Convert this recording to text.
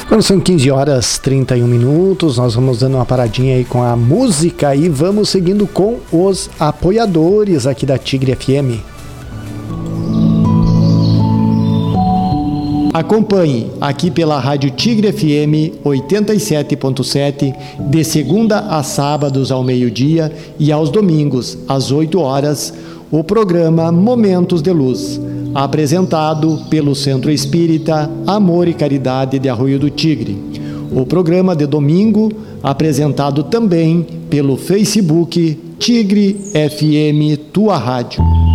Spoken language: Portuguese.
Quando são 15 horas 31 minutos, nós vamos dando uma paradinha aí com a música e vamos seguindo com os apoiadores aqui da Tigre FM. Acompanhe aqui pela Rádio Tigre FM 87.7, de segunda a sábados ao meio-dia e aos domingos às 8 horas, o programa Momentos de Luz, apresentado pelo Centro Espírita Amor e Caridade de Arroio do Tigre. O programa de domingo, apresentado também pelo Facebook Tigre FM Tua Rádio.